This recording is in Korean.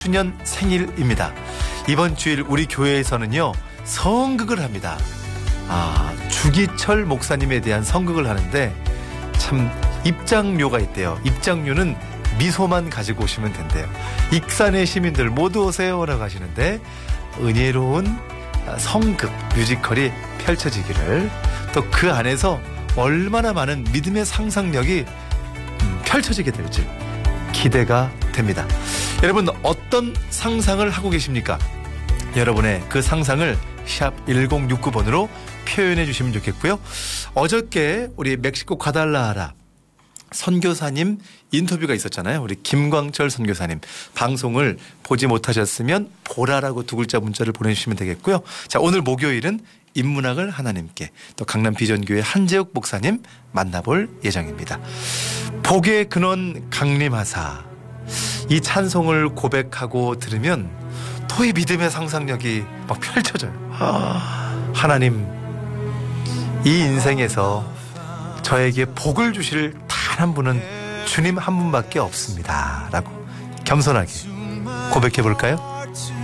주년 생일입니다. 이번 주일 우리 교회에서는요 성극을 합니다. 주기철 목사님에 대한 성극을 하는데 참 입장료가 있대요. 입장료는 미소만 가지고 오시면 된대요. 익산의 시민들 모두 오세요라고 하시는데 은혜로운 성극 뮤지컬이 펼쳐지기를, 또 그 안에서 얼마나 많은 믿음의 상상력이 펼쳐지게 될지 기대가 됩니다. 여러분 어떤 상상을 하고 계십니까? 여러분의 그 상상을 샵 1069번으로 표현해 주시면 좋겠고요. 어저께 우리 멕시코 과달라하라 선교사님 인터뷰가 있었잖아요. 우리 김광철 선교사님. 방송을 보지 못하셨으면 보라라고 두 글자 문자를 보내주시면 되겠고요. 자, 오늘 목요일은 인문학을 하나님께, 또 강남 비전교회 한재욱 목사님 만나볼 예정입니다. 복의 근원 강림하사, 이 찬송을 고백하고 들으면 또 이 믿음의 상상력이 막 펼쳐져요. 하나님, 이 인생에서 저에게 복을 주실 단 한 분은 주님 한 분밖에 없습니다 라고 겸손하게 고백해 볼까요?